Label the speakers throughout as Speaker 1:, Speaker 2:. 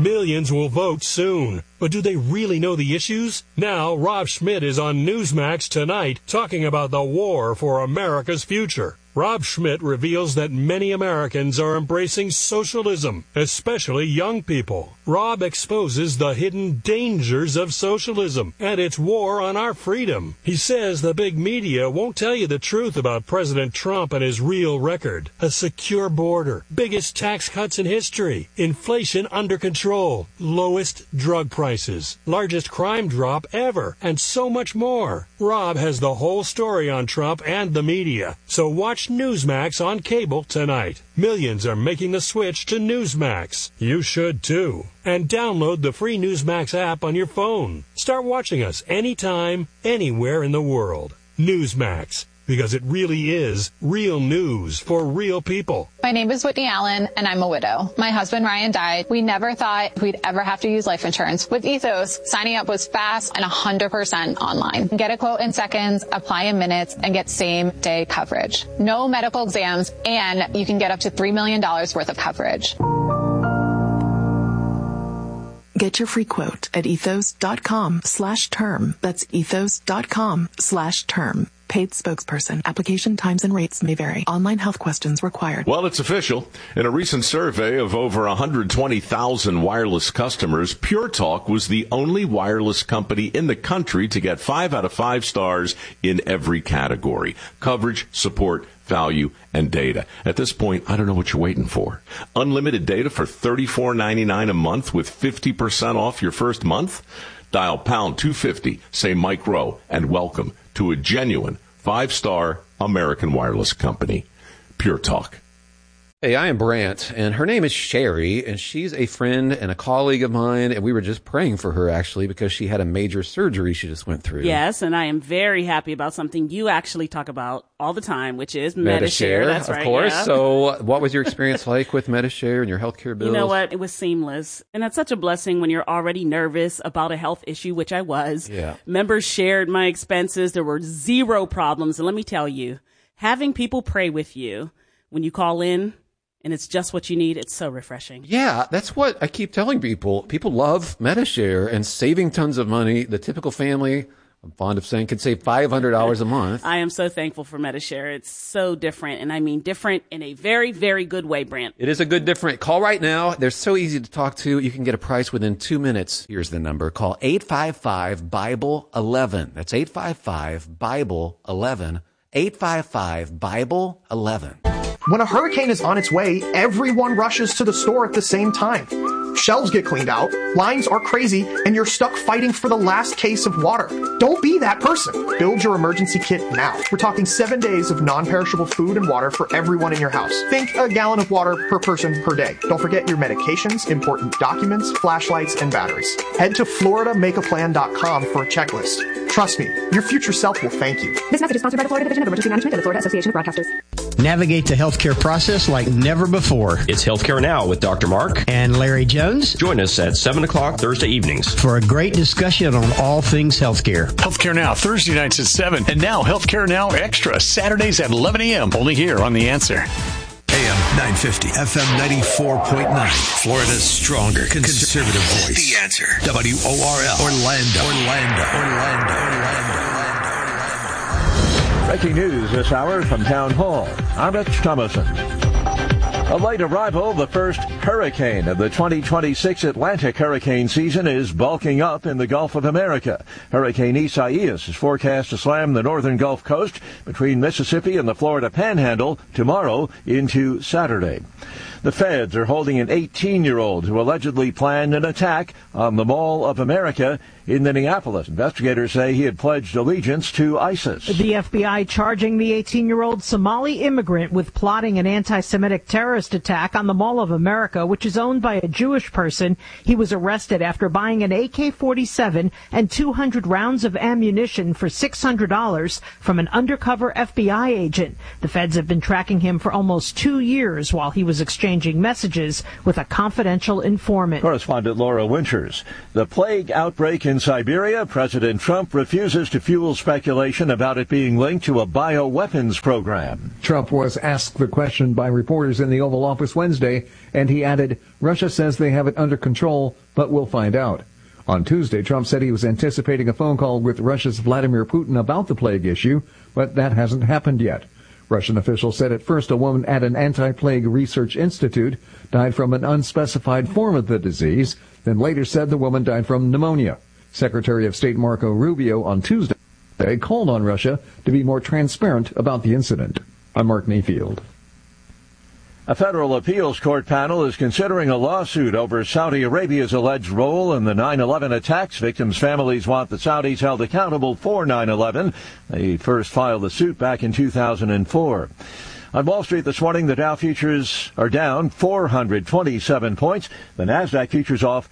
Speaker 1: Millions will vote soon. But do they really know the issues? Now, Rob Schmidt is on Newsmax tonight talking about the war for America's future. Rob Schmidt reveals that many Americans are embracing socialism, especially young people. Rob exposes the hidden dangers of socialism and its war on our freedom. He says the big media won't tell you the truth about President Trump and his real record. A secure border, biggest tax cuts in history, inflation under control, lowest drug prices, largest crime drop ever, and so much more. Rob has the whole story on Trump and the media, so watch Newsmax on cable tonight. Millions are making the switch to Newsmax. You should too. And download the free Newsmax app on your phone. Start watching us anytime, anywhere in the world. Newsmax, because it really is real news for real people.
Speaker 2: My name is Whitney Allen, and I'm a widow. My husband, Ryan, died. We never thought we'd ever have to use life insurance. With Ethos, signing up was fast and 100% online. Get a quote in seconds, apply in minutes, and get same-day coverage. No medical exams, and you can get up to $3 million worth of coverage.
Speaker 3: Get your free quote at ethos.com/term. That's ethos.com/term. Paid spokesperson. Application times and rates may vary. Online health questions required.
Speaker 4: Well, it's official. In a recent survey of over 120,000 wireless customers, Pure Talk was the only wireless company in the country to get 5 out of 5 stars in every category: coverage, support, value, and data. At this point, I don't know what you're waiting for. Unlimited data for $34.99 a month with 50% off your first month? Dial pound 250, say Mike Rowe, and welcome to a genuine 5-star American wireless company. Pure Talk.
Speaker 5: Hey, I am Brant, and her name is Sherry, and she's a friend and a colleague of mine, and we were just praying for her, actually, because she had a major surgery she just went through.
Speaker 6: Yes, and I am very happy about something you actually talk about all the time, which is Medi-Share. That's right,
Speaker 5: of course.
Speaker 6: Yeah.
Speaker 5: So what was your experience like with Medi-Share and your healthcare bills?
Speaker 6: You know what? It was seamless. And that's such a blessing when you're already nervous about a health issue, which I was.
Speaker 5: Yeah.
Speaker 6: Members shared my expenses. There were 0 problems. And let me tell you, having people pray with you when you call in, and it's just what you need, it's so refreshing.
Speaker 5: Yeah, that's what I keep telling people. People love Medi-Share and saving tons of money. The typical family, I'm fond of saying, could save $500 a month.
Speaker 6: I am so thankful for Medi-Share. It's so different, and I mean different in a very, very good way, Brant.
Speaker 5: It is a good different. Call right now. They're so easy to talk to. You can get a price within 2 minutes. Here's the number. Call 855-BIBLE-11. That's 855-BIBLE-11. 855-BIBLE-11.
Speaker 7: When a hurricane is on its way, everyone rushes to the store at the same time. Shelves get cleaned out, lines are crazy, and you're stuck fighting for the last case of water. Don't be that person. Build your emergency kit now. We're talking 7 days of non-perishable food and water for everyone in your house. Think a gallon of water per person per day. Don't forget your medications, important documents, flashlights, and batteries. Head to FloridaMakeAPlan.com for a checklist. Trust me, your future self will thank you.
Speaker 8: This message is sponsored by the Florida Division of Emergency Management and the Florida Association of Broadcasters.
Speaker 9: Navigate the healthcare process like never before.
Speaker 10: It's Healthcare Now with Dr. Mark
Speaker 9: and Larry Jones.
Speaker 10: Join us at 7 o'clock Thursday evenings
Speaker 9: for a great discussion on all things healthcare.
Speaker 11: Healthcare Now, Thursday nights at 7. And now Healthcare Now Extra, Saturdays at 11 a.m. Only here on The Answer.
Speaker 12: AM 950, FM 94.9. Florida's stronger conservative voice. The Answer. WORL. Orlando.
Speaker 13: Breaking news this hour from Town Hall. I'm Rich Thomason. A late arrival, the first hurricane of the 2026 Atlantic hurricane season is bulking up in the Gulf of America. Hurricane Isaias is forecast to slam the northern Gulf Coast between Mississippi and the Florida Panhandle tomorrow into Saturday. The feds are holding an 18-year-old who allegedly planned an attack on the Mall of America in Minneapolis. Investigators say he had pledged allegiance to ISIS.
Speaker 14: The FBI charging the 18-year-old Somali immigrant with plotting an anti-Semitic terrorist attack on the Mall of America, which is owned by a Jewish person. He was arrested after buying an AK-47 and 200 rounds of ammunition for $600 from an undercover FBI agent. The feds have been tracking him for almost 2 years while he was exchanging exchanging messages with a confidential informant.
Speaker 13: Correspondent Laura Winters. The plague outbreak in Siberia, President Trump refuses to fuel speculation about it being linked to a bioweapons program.
Speaker 15: Trump was asked the question by reporters in the Oval Office Wednesday, and he added, Russia says they have it under control, but we'll find out. On Tuesday, Trump said he was anticipating a phone call with Russia's Vladimir Putin about the plague issue, but that hasn't happened yet. Russian officials said at first a woman at an anti-plague research institute died from an unspecified form of the disease, then later said the woman died from pneumonia. Secretary of State Marco Rubio on Tuesday called on Russia to be more transparent about the incident. I'm Mark Mayfield.
Speaker 13: A federal appeals court panel is considering a lawsuit over Saudi Arabia's alleged role in the 9/11 attacks. Victims' families want the Saudis held accountable for 9/11. They first filed the suit back in 2004. On Wall Street this morning, the Dow futures are down 427 points. The Nasdaq futures off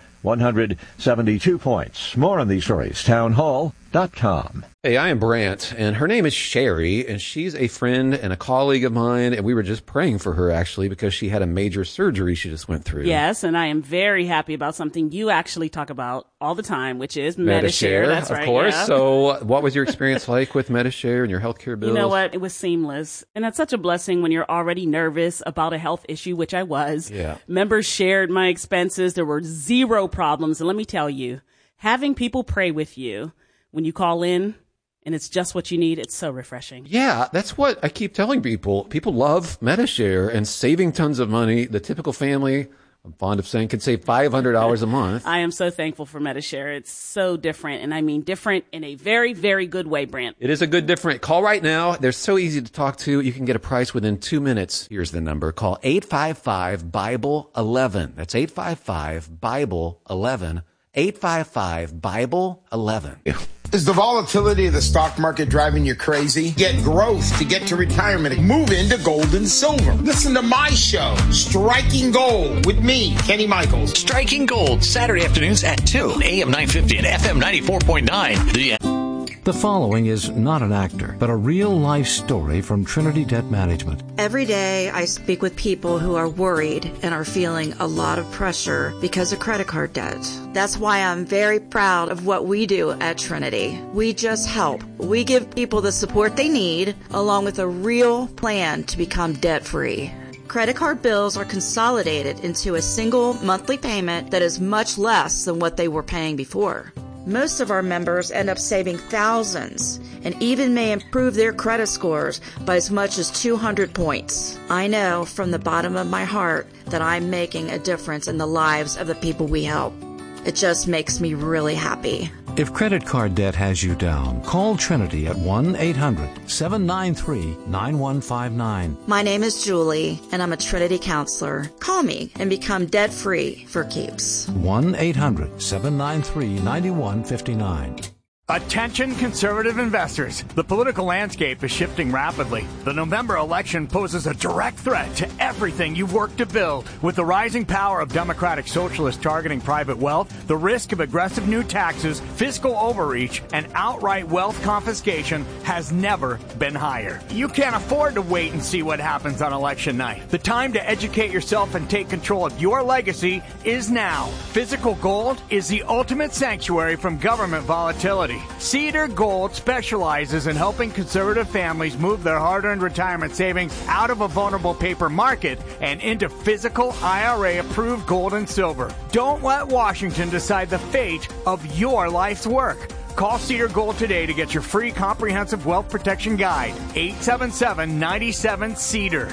Speaker 13: 172 points. More on these stories, townhall.com.
Speaker 5: Hey, I am Brant, and her name is Sherry, and she's a friend and a colleague of mine, and we were just praying for her, actually, because she had a major surgery she just went through.
Speaker 6: Yes, and I am very happy about something you actually talk about all the time, which is Medi-Share. That's right,
Speaker 5: of course.
Speaker 6: Yeah.
Speaker 5: So what was your experience like with Medi-Share and your healthcare bills?
Speaker 6: You know what? It was seamless. And that's such a blessing when you're already nervous about a health issue, which I was.
Speaker 5: Yeah.
Speaker 6: Members shared my expenses. There were zero problems. And let me tell you, having people pray with you when you call in, and it's just what you need, it's so refreshing.
Speaker 5: Yeah, that's what I keep telling people. People love Medi-Share and saving tons of money. The typical family, I'm fond of saying, can save $500 a month.
Speaker 6: I am so thankful for Medi-Share. It's so different, and I mean different in a very, very good way, Brant.
Speaker 5: It is a good different. Call right now. They're so easy to talk to. You can get a price within 2 minutes. Here's the number. Call 855-BIBLE-11. That's 855-BIBLE-11. 855-BIBLE-11.
Speaker 16: Is the volatility of the stock market driving you crazy? Get growth to get to retirement. Move into gold and silver. Listen to my show, Striking Gold, with me, Kenny Michaels.
Speaker 11: Striking Gold, Saturday afternoons at 2, AM 950 and FM 94.9.
Speaker 17: The following is not an actor, but a real-life story from Trinity Debt Management.
Speaker 18: Every day I speak with people who are worried and are feeling a lot of pressure because of credit card debt. That's why I'm very proud of what we do at Trinity. We just help. We give people the support they need, along with a real plan to become debt-free. Credit card bills are consolidated into a single monthly payment that is much less than what they were paying before. Most of our members end up saving thousands and even may improve their credit scores by as much as 200 points. I know from the bottom of my heart that I'm making a difference in the lives of the people we help. It just makes me really happy.
Speaker 17: If credit card debt has you down, call Trinity at 1-800-793-9159.
Speaker 18: My name is Julie, and I'm a Trinity counselor. Call me and become debt-free for keeps.
Speaker 17: 1-800-793-9159.
Speaker 19: Attention conservative investors. The political landscape is shifting rapidly. The November election poses a direct threat to everything you've worked to build. With the rising power of Democratic Socialists targeting private wealth, the risk of aggressive new taxes, fiscal overreach, and outright wealth confiscation has never been higher. You can't afford to wait and see what happens on election night. The time to educate yourself and take control of your legacy is now. Physical gold is the ultimate sanctuary from government volatility. Cedar Gold specializes in helping conservative families move their hard-earned retirement savings out of a vulnerable paper market and into physical IRA-approved gold and silver. Don't let Washington decide the fate of your life's work. Call Cedar Gold today to get your free comprehensive wealth protection guide. 877-97-CEDAR.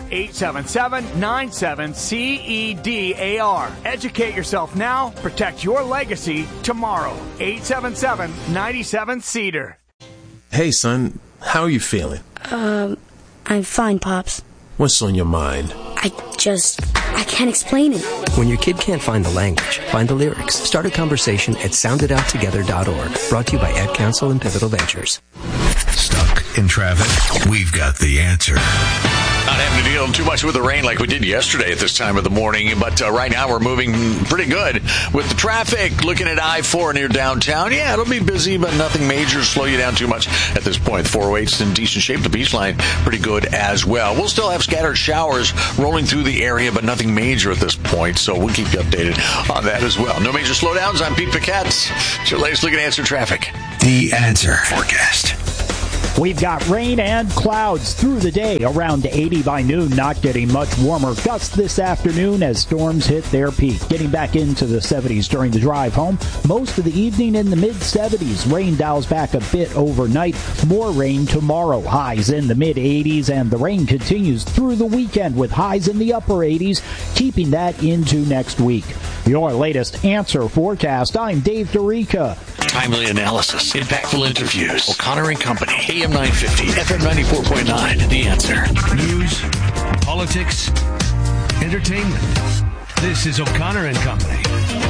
Speaker 19: 877-97-CEDAR. Educate yourself now. Protect your legacy tomorrow. 877-97-CEDAR.
Speaker 20: Hey, son. How are you feeling?
Speaker 21: I'm fine, Pops.
Speaker 20: What's on your mind?
Speaker 21: I can't explain it.
Speaker 22: When your kid can't find the language, find the lyrics. Start a conversation at sounditouttogether.org. Brought to you by Ad Council and Pivotal Ventures.
Speaker 12: Stuck in traffic? We've got the answer.
Speaker 11: not having to deal too much with the rain like we did yesterday at this time of the morning, but right now we're moving pretty good with the traffic. Looking at I-4 near downtown, yeah, it'll be busy, but nothing major to slow you down too much at this point. The 408's in decent shape. The beach line pretty good as well. We'll still have scattered showers rolling through the area, but nothing major at this point, so we'll keep you updated on that as well. No major slowdowns. I'm Pete Paquette. It's your latest look at Answer Traffic.
Speaker 12: The Answer Forecast.
Speaker 1: We've got rain and clouds through the day, around 80 by noon, not getting much warmer. Gusts this afternoon as storms hit their peak. Getting back into the 70s during the drive home. Most of the evening in the mid-70s. Rain dials back a bit overnight. More rain tomorrow. Highs in the mid-80s, and the rain continues through the weekend with highs in the upper 80s, keeping that into next week. Your latest Answer Forecast. I'm Dave Dorica.
Speaker 11: Timely analysis, impactful interviews. O'Connor and Company, AM 950, FM 94.9. The Answer.
Speaker 12: News, politics, entertainment. This is O'Connor and Company.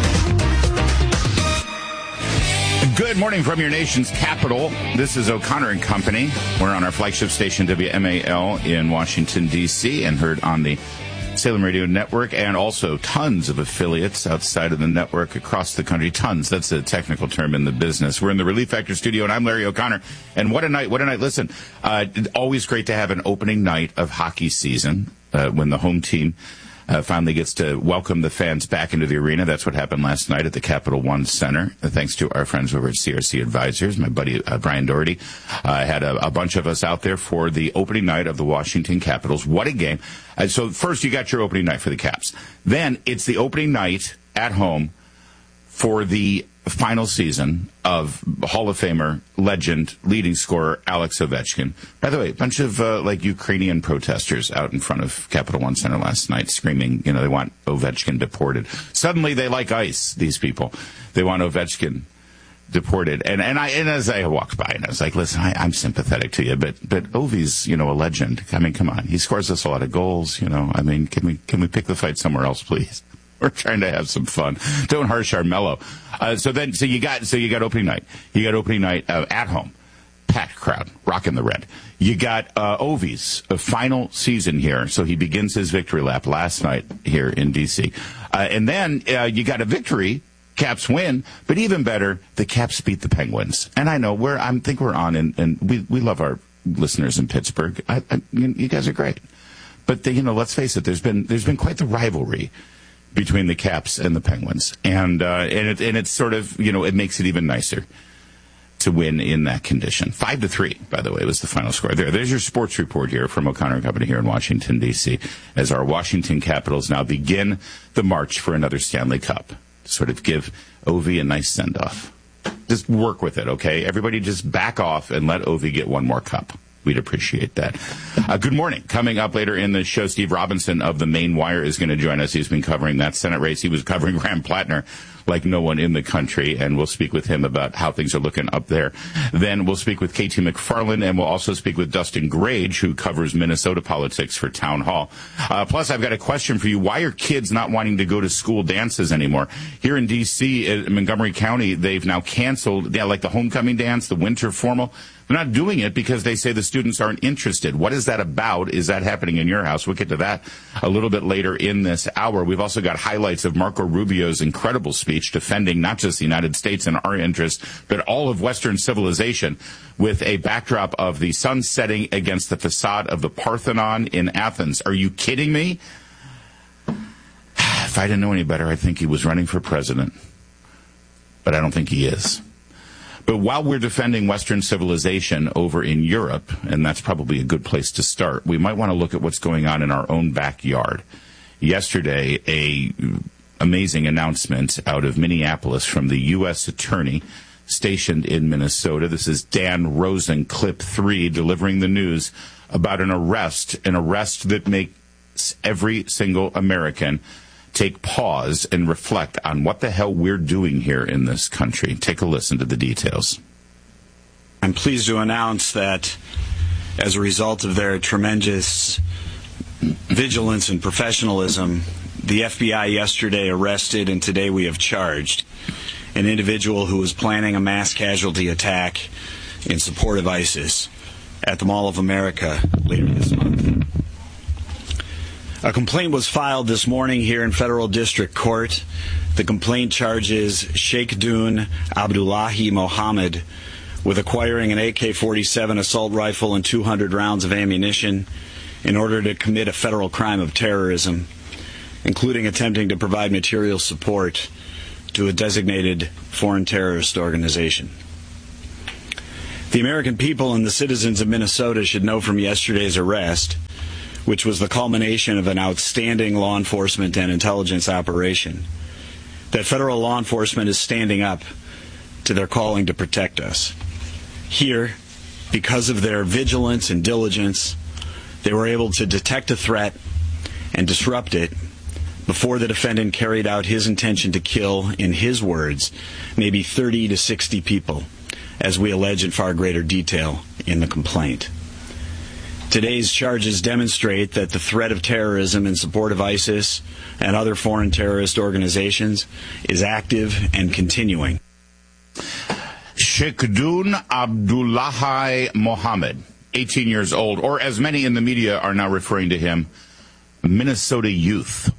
Speaker 2: Good morning from your nation's capital. This is O'Connor and Company. We're on our flagship station, WMAL, in Washington, D.C., and heard on the Salem Radio Network, and also tons of affiliates outside of the network across the country. Tons. That's a technical term in the business. We're in the Relief Factor studio, and I'm Larry O'Connor. And what a night. What a night. Listen, always great to have an opening night of hockey season when the home team finally gets to welcome the fans back into the arena. That's what happened last night at the Capital One Center. Thanks to our friends over at CRC Advisors. My buddy Brian Doherty had a bunch of us out there for the opening night of the Washington Capitals. What a game. So first you got your opening night for the Caps. Then it's the opening night at home for the final season of Hall of Famer, legend, leading scorer Alex Ovechkin. By the way, a bunch of Ukrainian protesters out in front of Capital One Center last night screaming, they want Ovechkin deported. Suddenly they like ICE, these people. They want Ovechkin deported. And as I walked by, and I was like, listen, I'm sympathetic to you, but Ovi's, a legend. I mean, come on. He scores us a lot of goals, I mean, can we pick the fight somewhere else, please? We're trying to have some fun. Don't harsh our mellow. So you got opening night. You got opening night at home. Packed crowd, rocking the red. You got Ovi's final season here. So he begins his victory lap last night here in D.C. And then you got a victory. Caps win, but even better, the Caps beat the Penguins. And I know I think we're on, and we love our listeners in Pittsburgh. You guys are great. But let's face it, there's been quite the rivalry between the Caps and the Penguins, and it's sort of it makes it even nicer to win in that condition. 5-3, by the way, was the final score. There's your sports report here from O'Connor and Company here in Washington D.C. as our Washington Capitals now begin the march for another Stanley Cup. Sort of give Ovi a nice send off. Just work with it, okay? Everybody, just back off and let Ovi get one more cup. We'd appreciate that. Good morning. Coming up later in the show, Steve Robinson of the Maine Wire is going to join us. He's been covering that Senate race. He was covering Graham Plattner like no one in the country, and we'll speak with him about how things are looking up there. Then we'll speak with KT McFarland, and we'll also speak with Dustin Grage, who covers Minnesota politics for Town Hall. Plus, I've got a question for you. Why are kids not wanting to go to school dances anymore? Here in D.C., in Montgomery County, they've now canceled, like the homecoming dance, the winter formal. They're not doing it because they say the students aren't interested. What is that about? Is that happening in your house? We'll get to that a little bit later in this hour. We've also got highlights of Marco Rubio's incredible speech defending not just the United States and our interests, but all of Western civilization, with a backdrop of the sun setting against the facade of the Parthenon in Athens. Are you kidding me? If I didn't know any better, I'd think he was running for president. But I don't think he is. But while we're defending Western civilization over in Europe, and that's probably a good place to start, we might want to look at what's going on in our own backyard. Yesterday, an amazing announcement out of Minneapolis from the U.S. Attorney stationed in Minnesota. This is Dan Rosen, clip 3, delivering the news about an arrest that makes every single American take pause and reflect on what the hell we're doing here in this country. Take a listen to the details.
Speaker 23: I'm pleased to announce that as a result of their tremendous vigilance and professionalism, the FBI yesterday arrested and today we have charged an individual who was planning a mass casualty attack in support of ISIS at the Mall of America later this month. A complaint was filed this morning here in Federal District Court. The complaint charges Sheikhdun Abdullahi Mohammed with acquiring an AK-47 assault rifle and 200 rounds of ammunition in order to commit a federal crime of terrorism, including attempting to provide material support to a designated foreign terrorist organization. The American people and the citizens of Minnesota should know from yesterday's arrest, which was the culmination of an outstanding law enforcement and intelligence operation, that federal law enforcement is standing up to their calling to protect us. Here, because of their vigilance and diligence, they were able to detect a threat and disrupt it before the defendant carried out his intention to kill, in his words, maybe 30 to 60 people, as we allege in far greater detail in the complaint. Today's charges demonstrate that the threat of terrorism in support of ISIS and other foreign terrorist organizations is active and continuing.
Speaker 2: Sheikhdun Abdullahi Mohammed, 18 years old, or as many in the media are now referring to him, Minnesota youth.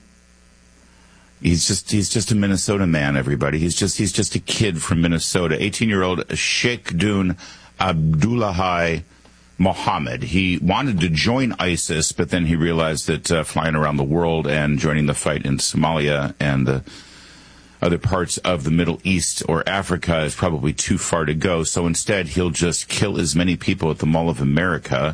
Speaker 2: He's just a Minnesota man, everybody. He's just a kid from Minnesota. 18-year-old Sheikhdun Abdullahi Mohammed. He wanted to join ISIS, but then he realized that flying around the world and joining the fight in Somalia and the other parts of the Middle East or Africa is probably too far to go. So instead, he'll just kill as many people at the Mall of America,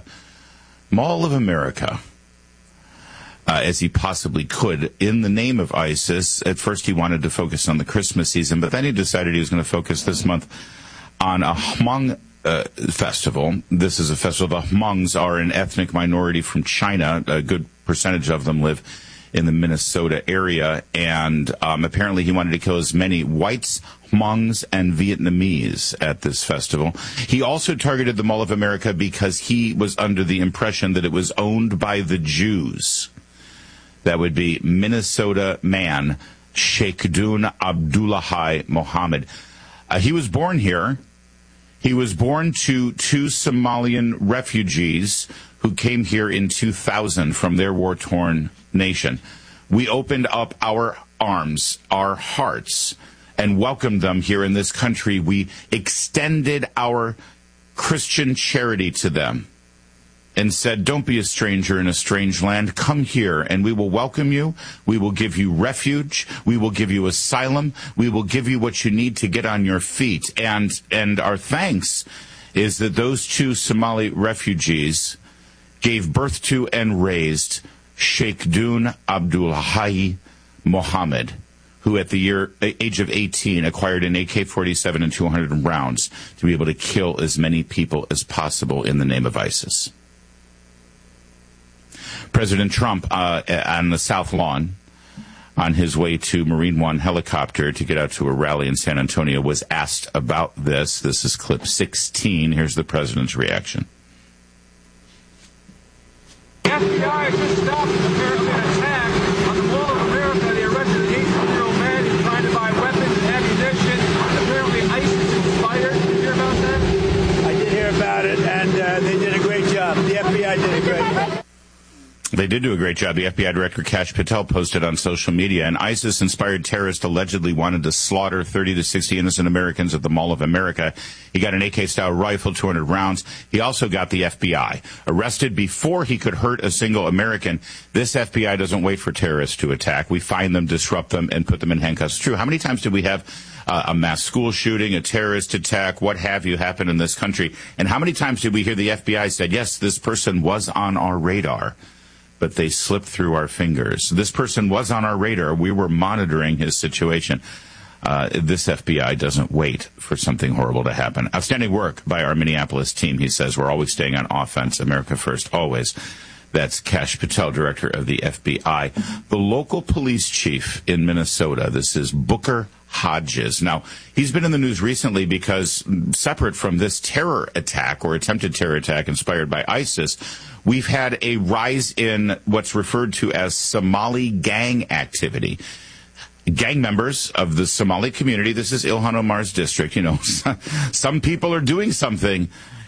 Speaker 2: as he possibly could in the name of ISIS. At first, he wanted to focus on the Christmas season, but then he decided he was going to focus this month on a Hmong festival. This is a festival. The Hmongs are an ethnic minority from China. A good percentage of them live in the Minnesota area, and apparently he wanted to kill as many whites, Hmongs, and Vietnamese at this festival. He also targeted the Mall of America because he was under the impression that it was owned by the Jews. That would be Minnesota man Sheikhdun Abdullahi Mohammed. He was born here. He was born to two Somalian refugees who came here in 2000 from their war-torn nation. We opened up our arms, our hearts, and welcomed them here in this country. We extended our Christian charity to them and said, don't be a stranger in a strange land. Come here, and we will welcome you. We will give you refuge. We will give you asylum. We will give you what you need to get on your feet. And our thanks is that those two Somali refugees gave birth to and raised Sheikhdun Abdullahi Mohammed, who at the age of 18 acquired an AK-47 and 200 rounds to be able to kill as many people as possible in the name of ISIS. President Trump on the South Lawn, on his way to Marine One helicopter to get out to a rally in San Antonio, was asked about this. This is clip 16. Here's the president's reaction.
Speaker 3: The FBI has just stopped apparently an attack on the Mall of America. They arrested an 18-year-old man who's trying to buy weapons and ammunition. Apparently ISIS inspired. Did you hear about that? I did hear about it, and they did a great job. The FBI did a great job.
Speaker 2: They did do a great job. The FBI Director Kash Patel posted on social media, an ISIS-inspired terrorist allegedly wanted to slaughter 30 to 60 innocent Americans at the Mall of America. He got an AK-style rifle, 200 rounds. He also got the FBI arrested before he could hurt a single American. This FBI doesn't wait for terrorists to attack. We find them, disrupt them, and put them in handcuffs. It's true. How many times did we have a mass school shooting, a terrorist attack, what have you, happen in this country? And how many times did we hear the FBI said, yes, this person was on our radar, but they slipped through our fingers. This person was on our radar. We were monitoring his situation. This FBI doesn't wait for something horrible to happen. Outstanding work by our Minneapolis team, he says. We're always staying on offense. America first, always. That's Kash Patel, director of the FBI. The local police chief in Minnesota, this is Booker Hodges. Now, he's been in the news recently because, separate from this terror attack or attempted terror attack inspired by ISIS, we've had a rise in what's referred to as Somali gang activity. Gang members of the Somali community, this is Ilhan Omar's district, you know, some people are doing something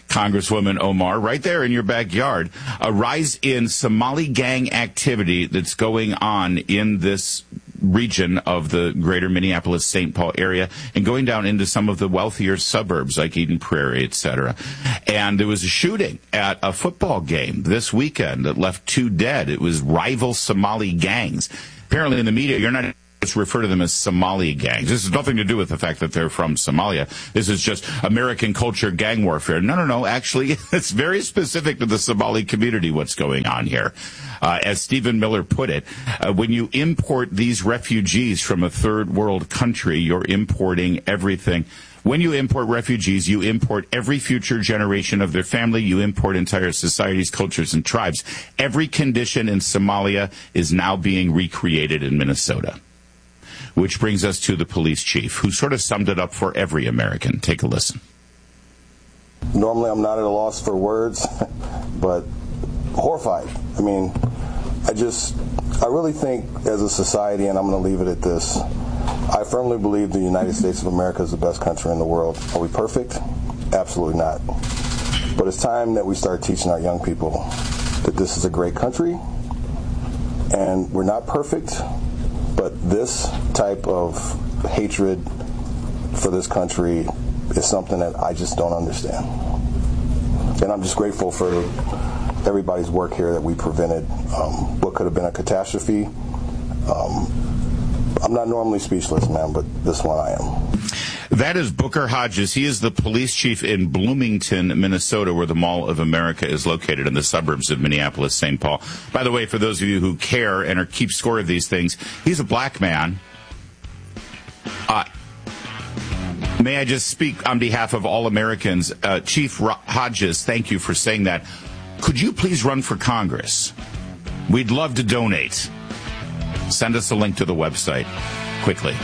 Speaker 2: Congresswoman Omar, right there in your backyard. A rise in Somali gang activity that's going on in this region of the greater Minneapolis-St. Paul area and going down into some of the wealthier suburbs like Eden Prairie, etc. And there was a shooting at a football game this weekend that left 2 dead. It was rival Somali gangs. Apparently in the media, you're not to refer to them as Somali gangs. This has nothing to do with the fact that they're from Somalia. This is just American culture gang warfare. No. Actually, it's very specific to the Somali community what's going on here. As Stephen Miller put it, when you import these refugees from a third world country, you're importing everything. When you import refugees, you import every future generation of their family. You import entire societies, cultures, and tribes. Every condition in Somalia is now being recreated in Minnesota. Which brings us to the police chief, who sort of summed it up for every American. Take a listen.
Speaker 4: Normally, I'm not at a loss for words, but horrified. I mean, I really think as a society, and I'm going to leave it at this, I firmly believe the United States of America is the best country in the world. Are we perfect? Absolutely not. But it's time that we start teaching our young people that this is a great country, and we're not perfect, but this type of hatred for this country is something that I just don't understand. And I'm just grateful for everybody's work here that we prevented what could have been a catastrophe. I'm not normally speechless, man, but this one I am.
Speaker 2: That is Booker Hodges. He is the police chief in Bloomington, Minnesota, where the Mall of America is located in the suburbs of Minneapolis, St. Paul. By the way, for those of you who care and keep score of these things, he's a black man. May I just speak on behalf of all Americans? Chief Hodges, thank you for saying that. Could you please run for Congress? We'd love to donate. Send us a link to the website quickly.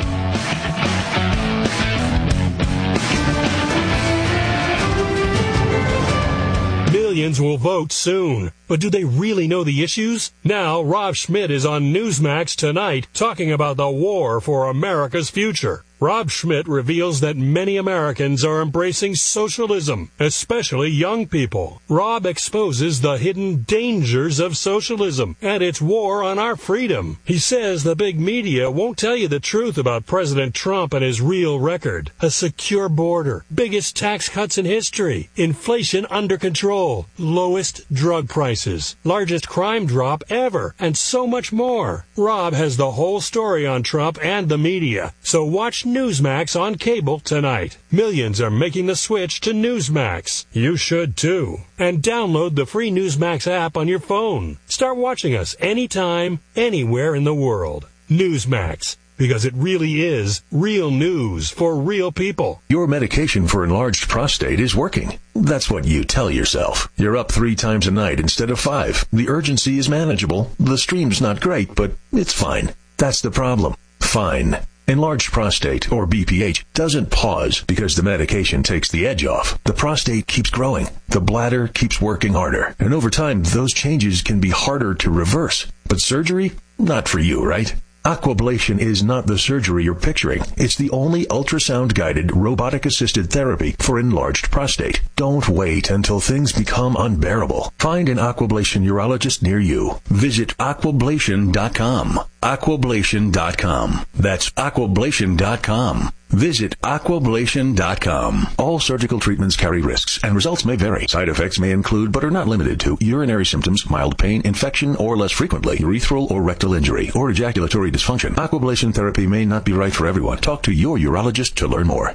Speaker 7: Millions will vote soon. But do they really know the issues? Now, Rob Schmidt is on Newsmax tonight talking about the war for America's future. Rob Schmidt reveals that many Americans are embracing socialism, especially young people. Rob exposes the hidden dangers of socialism and its war on our freedom. He says the big media won't tell you the truth about President Trump and his real record. A secure border, biggest tax cuts in history, inflation under control, lowest drug prices, largest crime drop ever, and so much more. Rob has the whole story on Trump and the media, so watch Newsmax on cable tonight. Millions are making the switch to Newsmax. You should too. And download the free Newsmax app on your phone. Start watching us anytime, anywhere in the world. Newsmax. Because it really is real news for real people.
Speaker 8: Your medication for enlarged prostate is working. That's what you tell yourself. You're up 3 times a night instead of 5. The urgency is manageable. The stream's not great, but it's fine. That's the problem. Fine. Enlarged prostate, or BPH, doesn't pause because the medication takes the edge off. The prostate keeps growing. The bladder keeps working harder. And over time, those changes can be harder to reverse. But surgery? Not for you, right? Aquablation is not the surgery you're picturing. It's the only ultrasound-guided, robotic-assisted therapy for enlarged prostate. Don't wait until things become unbearable. Find an Aquablation urologist near you. Visit aquablation.com. Aquablation.com. That's aquablation.com. Visit aquablation.com. All surgical treatments carry risks, and results may vary. Side effects may include, but are not limited to, urinary symptoms, mild pain, infection, or less frequently, urethral or rectal injury, or ejaculatory dysfunction. Aquablation therapy may not be right for everyone. Talk to your urologist to learn more.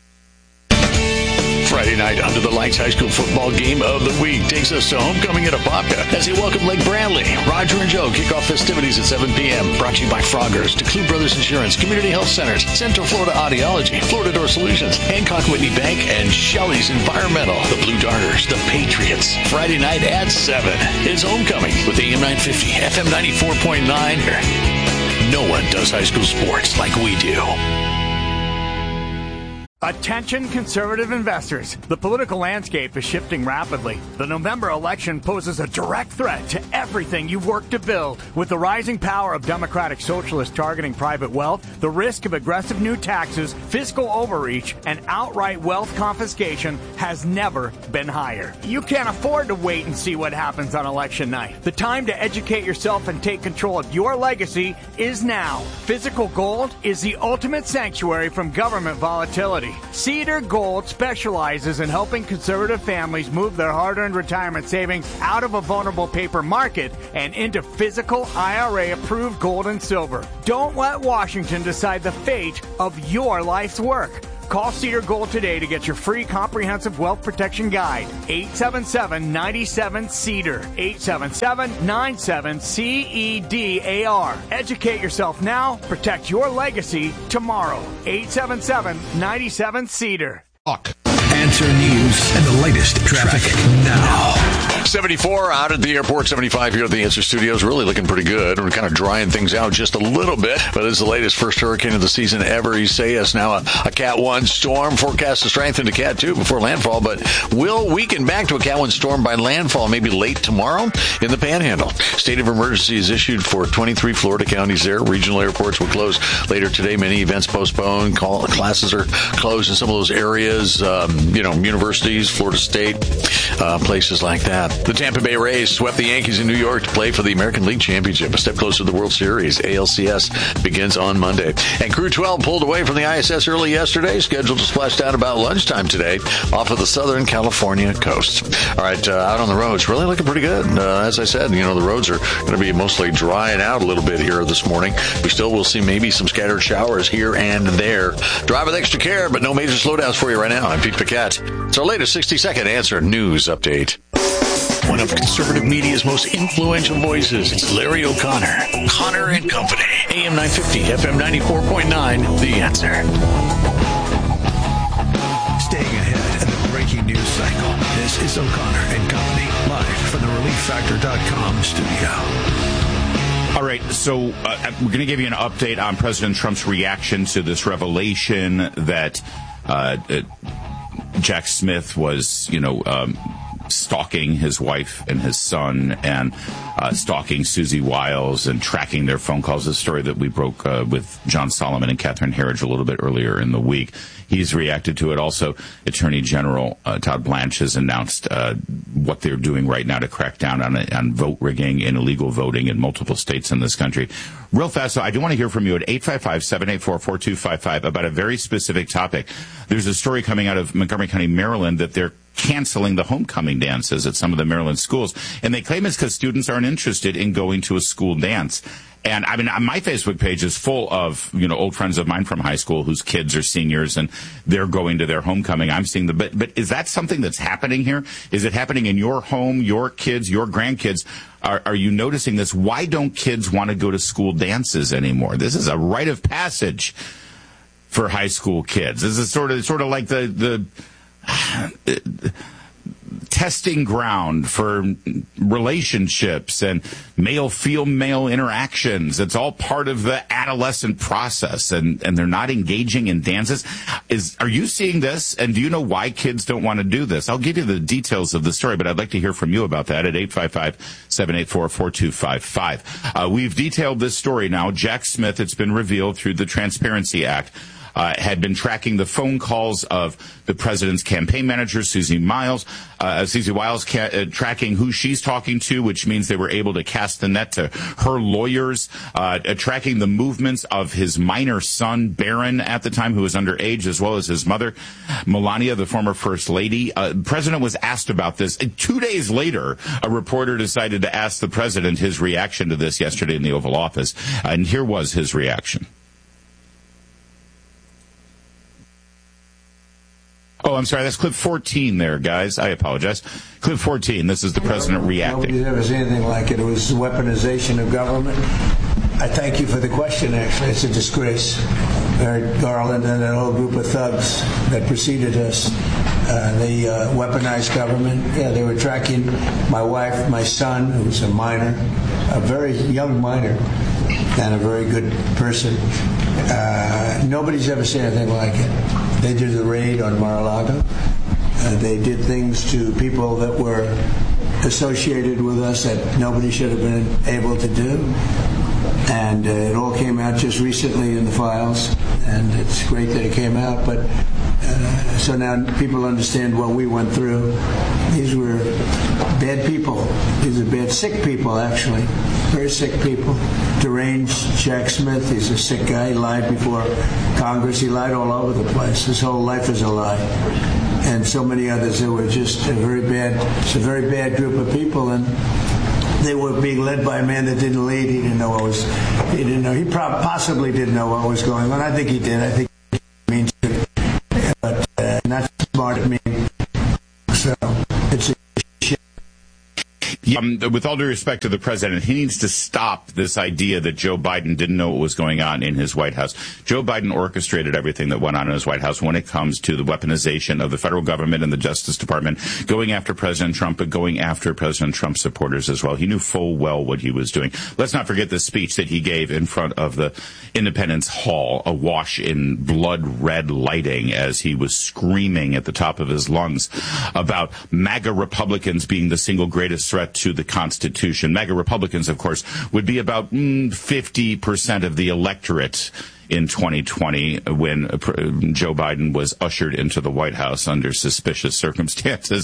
Speaker 11: Friday night under the lights high school football game of the week takes us to homecoming at Apopka as they welcome Lake Bradley. Roger and Joe kick off festivities at 7 p.m. Brought to you by Froggers, DeClue Brothers Insurance, Community Health Centers, Central Florida Audiology, Florida Door Solutions, Hancock Whitney Bank, and Shelley's Environmental. The Blue Darters, the Patriots. Friday night at 7 is homecoming with AM 950, FM 94.9. No one does high school sports like we do.
Speaker 19: Attention conservative investors. The political landscape is shifting rapidly. The November election poses a direct threat to everything you've worked to build. With the rising power of Democratic Socialists targeting private wealth, the risk of aggressive new taxes, fiscal overreach, and outright wealth confiscation has never been higher. You can't afford to wait and see what happens on election night. The time to educate yourself and take control of your legacy is now. Physical gold is the ultimate sanctuary from government volatility. Cedar Gold specializes in helping conservative families move their hard-earned retirement savings out of a vulnerable paper market and into physical IRA-approved gold and silver. Don't let Washington decide the fate of your life's work. Call Cedar Gold today to get your free comprehensive wealth protection guide. 877-97-CEDAR. 877-97-CEDAR. Educate yourself now. Protect your legacy tomorrow. 877-97-CEDAR.
Speaker 12: Answer News and the latest traffic now.
Speaker 11: 74 out at the airport, 75 here at the Answer Studios. Really looking pretty good. We're kind of drying things out just a little bit, but it's the latest first hurricane of the season ever. Isaias now a Cat 1 storm, forecast to strengthen to Cat 2 before landfall, but will weaken back to a Cat 1 storm by landfall maybe late tomorrow in the Panhandle. State of emergency is issued for 23 Florida counties there. Regional airports will close later today. Many events postponed. Classes are closed in some of those areas, universities, Florida State, places like that. The Tampa Bay Rays swept the Yankees in New York to play for the American League Championship, a step closer to the World Series. ALCS begins on Monday. And Crew 12 pulled away from the ISS early yesterday, scheduled to splash down about lunchtime today off of the Southern California coast. All right, out on the roads, really looking pretty good. As I said, the roads are going to be mostly drying out a little bit here this morning. We still will see maybe some scattered showers here and there. Drive with extra care, but no major slowdowns for you right now. I'm Pete Paquette. It's our latest 60-second Answer News update. One of conservative media's most influential voices. It's Larry O'Connor. Connor and Company. AM 950, FM 94.9, The Answer.
Speaker 12: Staying ahead in the breaking news cycle. This is O'Connor and Company, live from the ReliefFactor.com studio.
Speaker 2: All right, so we're going to give you an update on President Trump's reaction to this revelation that Jack Smith was, stalking his wife and his son and stalking Susie Wiles and tracking their phone calls. A story that we broke with John Solomon and Catherine Herridge a little bit earlier in the week. He's reacted to it. Also, Attorney General Todd Blanche has announced what they're doing right now to crack down on vote rigging and illegal voting in multiple states in this country. Real fast, so I do want to hear from you at 855-784-4255 about a very specific topic. There's a story coming out of Montgomery County, Maryland, that they're canceling the homecoming dances at some of the Maryland schools. And they claim it's because students aren't interested in going to a school dance. And I mean, my Facebook page is full of, old friends of mine from high school whose kids are seniors and they're going to their homecoming. I'm seeing but is that something that's happening here? Is it happening in your home, your kids, your grandkids? Are you noticing this? Why don't kids want to go to school dances anymore? This is a rite of passage for high school kids. This is sort of like the testing ground for relationships and male-female interactions. It's all part of the adolescent process, and they're not engaging in dances. Are you seeing this, and do you know why kids don't want to do this? I'll give you the details of the story, but I'd like to hear from you about that at 855-784-4255. We've detailed this story now. Jack Smith, it's been revealed through the Transparency Act, had been tracking the phone calls of the president's campaign manager, Susie Wiles, tracking who she's talking to, which means they were able to cast the net to her lawyers, tracking the movements of his minor son, Barron, at the time, who was underage, as well as his mother, Melania, the former first lady. The president was asked about this. 2 days later, a reporter decided to ask the president his reaction to this yesterday in the Oval Office, and here was his reaction. Oh, I'm sorry. That's clip 14 there, guys. I apologize. Clip 14. This is the president reacting.
Speaker 9: Nobody's ever seen anything like it. It was weaponization of government. I thank you for the question, actually. It's a disgrace. Merrick Garland and that whole group of thugs that preceded us, they weaponized government. Yeah, they were tracking my wife, my son, who was a minor, a very young minor, and a very good person. Nobody's ever seen anything like it. They did the raid on Mar-a-Lago. They did things to people that were associated with us that nobody should have been able to do. And it all came out just recently in the files, and it's great that it came out. But so now people understand what we went through. These were bad people. These are bad, sick people, actually. Very sick people. Deranged Jack Smith, he's a sick guy. He lied before Congress. He lied all over the place. His whole life is a lie. And so many others. They were just a very bad group of people, and they were being led by a man that didn't lead. He didn't know what was. He didn't know. He possibly didn't know what was going on. I think he did. I think he means it, but not smart at me. So it's a shit.
Speaker 2: With all due respect to the president, he needs to stop this idea that Joe Biden didn't know what was going on in his White House. Joe Biden orchestrated everything that went on in his White House when it comes to the weaponization of the federal government and the Justice Department, going after President Trump, but going after President Trump's supporters as well. He knew full well what he was doing. Let's not forget the speech that he gave in front of the Independence Hall, awash in blood red lighting, as he was screaming at the top of his lungs about MAGA Republicans being the single greatest threat to the Constitution. MAGA Republicans, of course, would be about 50% of the electorate in 2020 when Joe Biden was ushered into the White House under suspicious circumstances.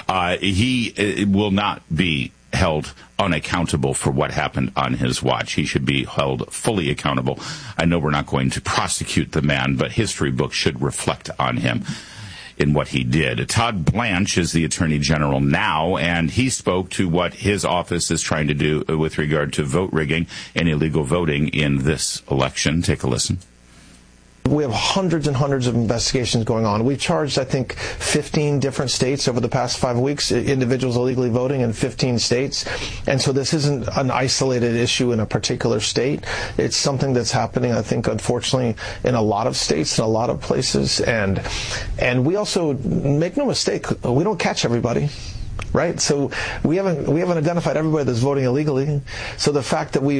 Speaker 2: He will not be held unaccountable for what happened on his watch. He should be held fully accountable. I know we're not going to prosecute the man, but history books should reflect on him in what he did. Todd Blanche is the Attorney General now, and he spoke to what his office is trying to do with regard to vote rigging and illegal voting in this election. Take a listen.
Speaker 10: We have hundreds and hundreds of investigations going on. We've charged, I think, 15 different states over the past 5 weeks, individuals illegally voting in 15 states. And so this isn't an isolated issue in a particular state. It's something that's happening, I think, unfortunately, in a lot of states, in a lot of places. And we also, make no mistake, we don't catch everybody. Right, so we haven't identified everybody that's voting illegally. So the fact that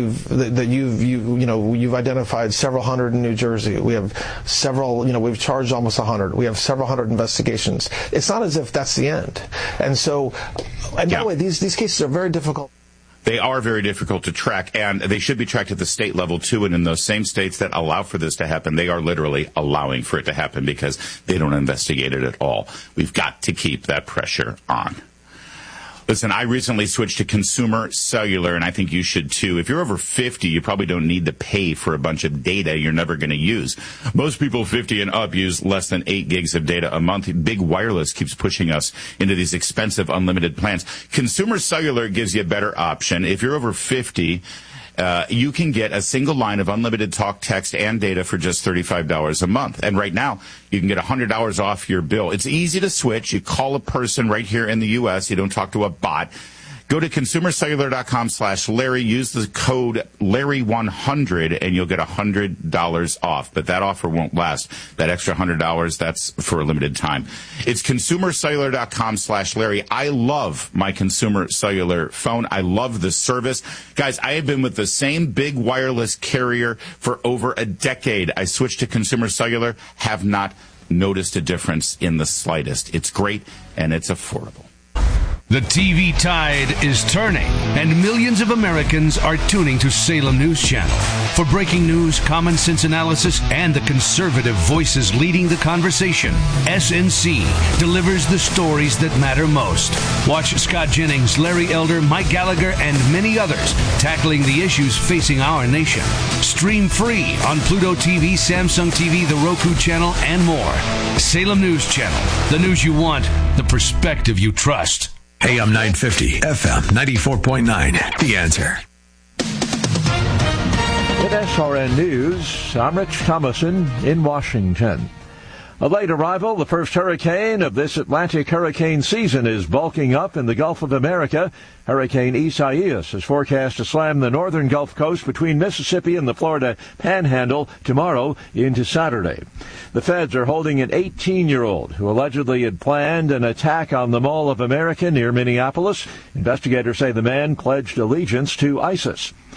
Speaker 10: you've identified several hundred in New Jersey, we have several, we've charged almost 100. We have several hundred investigations. It's not as if that's the end. And so, by the way, these cases are very difficult.
Speaker 2: They are very difficult to track, and they should be tracked at the state level, too. And in those same states that allow for this to happen, they are literally allowing for it to happen because they don't investigate it at all. We've got to keep that pressure on. Listen, I recently switched to consumer cellular, and I think you should too. If you're over 50, you probably don't need to pay for a bunch of data you're never going to use. Most people 50 and up use less than 8 gigs of data a month. Big Wireless keeps pushing us into these expensive unlimited plans. Consumer cellular gives you a better option. If you're over 50, you can get a single line of unlimited talk, text, and data for just $35 a month. And right now, you can get $100 off your bill. It's easy to switch. You call a person right here in the U.S. You don't talk to a bot. Go to consumercellular.com/Larry. Use the code Larry100, and you'll get $100 off. But that offer won't last. That extra $100, that's for a limited time. It's consumercellular.com/Larry. I love my Consumer Cellular phone. I love the service. Guys, I have been with the same big wireless carrier for over a decade. I switched to Consumer Cellular, have not noticed a difference in the slightest. It's great, and it's affordable.
Speaker 14: The TV tide is turning, and millions of Americans are tuning to Salem News Channel. For breaking news, common sense analysis, and the conservative voices leading the conversation, SNC delivers the stories that matter most. Watch Scott Jennings, Larry Elder, Mike Gallagher, and many others tackling the issues facing our nation. Stream free on Pluto TV, Samsung TV, the Roku channel, and more. Salem News Channel, the news you want, the perspective you trust.
Speaker 12: AM 950, FM 94.9. The Answer.
Speaker 13: With SRN News, I'm Rich Thomason in Washington. A late arrival, the first hurricane of this Atlantic hurricane season is bulking up in the Gulf of America. Hurricane Isaias is forecast to slam the northern Gulf Coast between Mississippi and the Florida Panhandle tomorrow into Saturday. The feds are holding an 18-year-old who allegedly had planned an attack on the Mall of America near Minneapolis. Investigators say the man pledged allegiance to ISIS.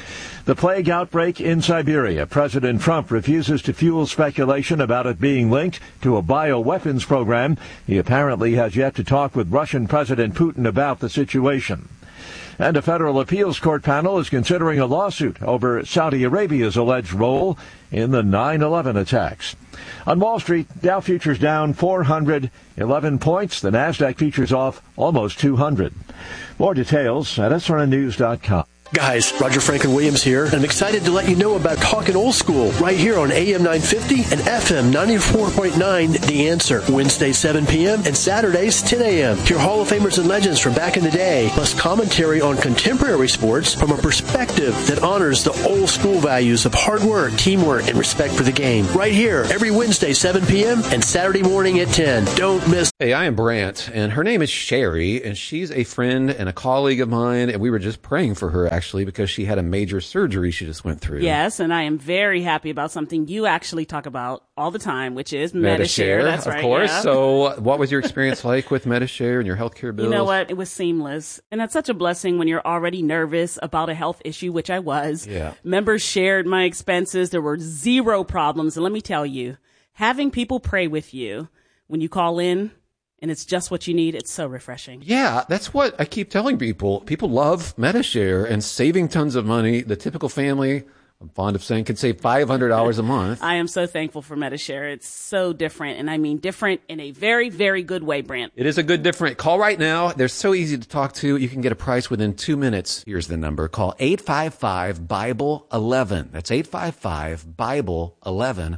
Speaker 13: The plague outbreak in Siberia. President Trump refuses to fuel speculation about it being linked to a bioweapons program. He apparently has yet to talk with Russian President Putin about the situation. And a federal appeals court panel is considering a lawsuit over Saudi Arabia's alleged role in the 9/11 attacks. On Wall Street, Dow futures down 411 points. The Nasdaq futures off almost 200. More details at SRNnews.com.
Speaker 5: Guys, Roger Franklin Williams here, and I'm excited to let you know about Talkin' Old School right here on AM 950 and FM 94.9 The Answer. Wednesdays 7 p.m. and Saturdays 10 a.m. Hear Hall of Famers and legends from back in the day, plus commentary on contemporary sports from a perspective that honors the old school values of hard work, teamwork, and respect for the game. Right here, every Wednesday 7 p.m. and Saturday morning at 10. Don't miss.
Speaker 6: Hey, I am Brant, and her name is Sherry, and she's a friend and a colleague of mine, and we were just praying for her, actually, because she had a major surgery she just went through.
Speaker 15: Yes, and I am very happy about something you actually talk about all the time, which is Medi-Share. That's right.
Speaker 6: Of course.
Speaker 15: Yeah.
Speaker 6: So what was your experience like with Medi-Share and your healthcare bills?
Speaker 15: You know what? It was seamless. And that's such a blessing when you're already nervous about a health issue, which I was.
Speaker 6: Yeah.
Speaker 15: Members shared my expenses. There were zero problems. And let me tell you, having people pray with you when you call in, and it's just what you need, it's so refreshing.
Speaker 6: Yeah, that's what I keep telling people. People love Medi-Share and saving tons of money. The typical family, I'm fond of saying, can save $500 a month.
Speaker 15: I am so thankful for Medi-Share. It's so different, and I mean different in a very, very good way, Brant.
Speaker 6: It is a good different. Call right now. They're so easy to talk to. You can get a price within 2 minutes. Here's the number. Call 855-BIBLE-11. That's 855-BIBLE-11.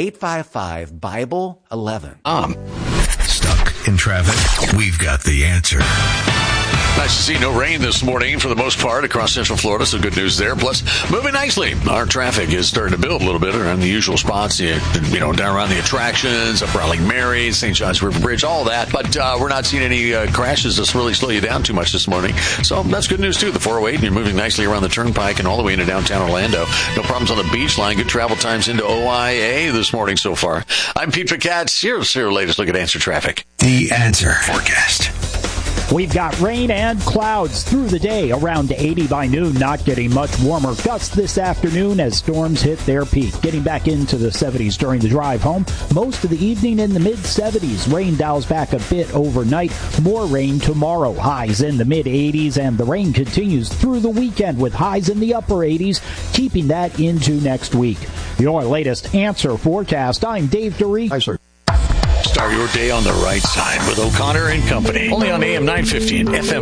Speaker 6: 855-BIBLE-11.
Speaker 12: Stuck in traffic? We've got the answer.
Speaker 11: Nice to see no rain this morning for the most part across Central Florida, so good news there. Plus, moving nicely. Our traffic is starting to build a little bit around the usual spots, you know, down around the attractions, up around Lake Mary, St. John's River Bridge, all that. But we're not seeing any crashes that's really slow you down too much this morning. So that's good news, too. The 408, and you're moving nicely around the Turnpike and all the way into downtown Orlando. No problems on the beach line. Good travel times into OIA this morning so far. I'm Pete Picatz. Here's your latest look at Answer Traffic.
Speaker 12: The Answer Forecast.
Speaker 1: We've got rain and clouds through the day, around 80 by noon, not getting much warmer. Gusts this afternoon as storms hit their peak, getting back into the 70s during the drive home. Most of the evening in the mid-70s. Rain dials back a bit overnight. More rain tomorrow. Highs in the mid-80s, and the rain continues through the weekend with highs in the upper 80s, keeping that into next week. Your latest Answer Forecast. I'm Dave DeRee.
Speaker 11: Hi, sir. Start your day on the right side with O'Connor and Company. Only on AM 950 and FM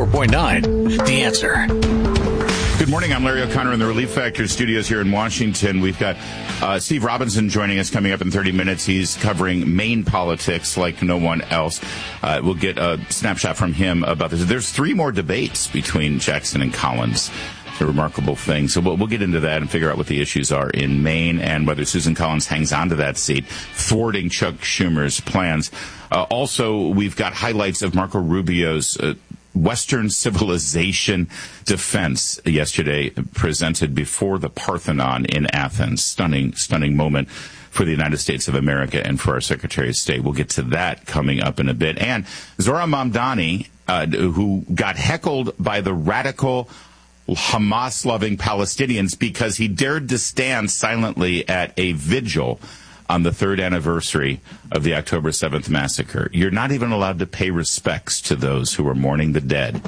Speaker 11: 94.9. The Answer.
Speaker 2: Good morning. I'm Larry O'Connor in the Relief Factor studios here in Washington. We've got Steve Robinson joining us coming up in 30 minutes. He's covering Maine politics like no one else. We'll get a snapshot from him about this. There's 3 more debates between Jackson and Collins. A remarkable thing. So we'll get into that and figure out what the issues are in Maine and whether Susan Collins hangs on to that seat, thwarting Chuck Schumer's plans. Also, we've got highlights of Marco Rubio's Western civilization defense yesterday presented before the Parthenon in Athens. Stunning moment for the United States of America and for our Secretary of State. We'll get to that coming up in a bit. And Zohran Mamdani, who got heckled by the radical Hamas-loving Palestinians because he dared to stand silently at a vigil on the 3rd anniversary of the October 7th massacre. You're not even allowed to pay respects to those who are mourning the dead.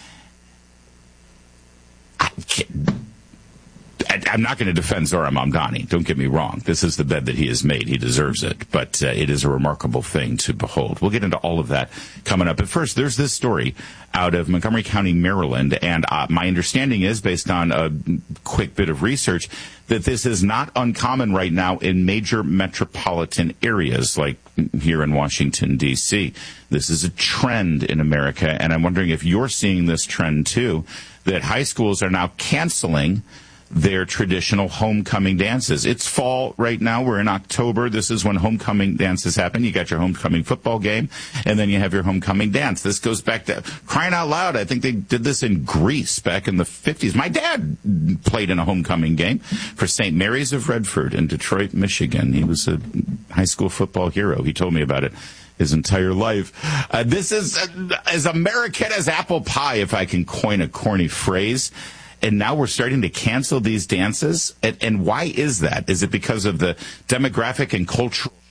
Speaker 2: I'm not going to defend Zohran Mamdani. Don't get me wrong. This is the bed that he has made. He deserves it. But it is a remarkable thing to behold. We'll get into all of that coming up. But first, there's this story out of Montgomery County, Maryland. And my understanding is, based on a quick bit of research, that this is not uncommon right now in major metropolitan areas like here in Washington, D.C. This is a trend in America. And I'm wondering if you're seeing this trend, too, that high schools are now canceling their traditional homecoming dances. It's fall right now. We're in October. This is when homecoming dances happen. You got your homecoming football game, and then you have your homecoming dance. This goes back to, crying out loud, I think they did this in Greece back in the 50s. My dad played in a homecoming game for St. Mary's of Redford in Detroit, Michigan. He was a high school football hero. He told me about it his entire life. This is as American as apple pie, if I can coin a corny phrase. and now we're starting to cancel these dances. And why is that? Is it because of the demographic and cultural